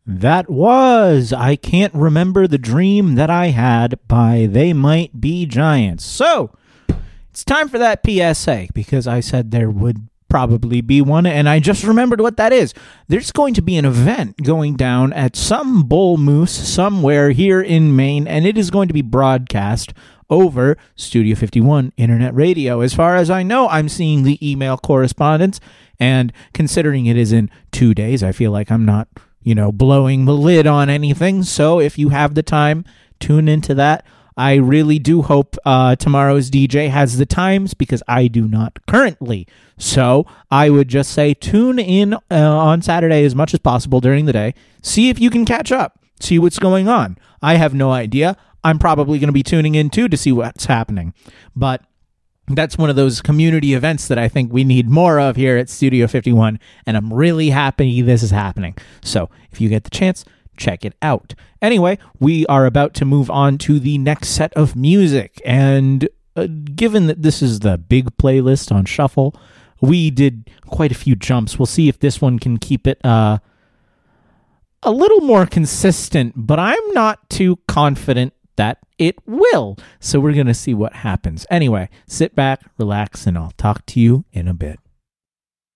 That was I Can't Remember the Dream That I Had by They Might Be Giants. So, it's time for that PSA, because I said there would probably be one, and I just remembered what that is. There's going to be an event going down at some bull moose somewhere here in Maine, and it is going to be broadcast over Studio 51 Internet Radio. As far as I know, I'm seeing the email correspondence, and considering it is in 2 days, I feel like I'm not blowing the lid on anything. So if you have the time, tune into that. I really do hope tomorrow's DJ has the times, because I do not currently. So I would just say tune in on Saturday as much as possible during the day. See if you can catch up. See what's going on. I have no idea. I'm probably going to be tuning in too to see what's happening. But that's one of those community events that I think we need more of here at Studio 51, and I'm really happy this is happening. So if you get the chance, check it out. Anyway, we are about to move on to the next set of music, and given that this is the big playlist on Shuffle, we did quite a few jumps. We'll see if this one can keep it a little more consistent, but I'm not too confident that it will. So we're going to see what happens. Anyway, sit back, relax, and I'll talk to you in a bit.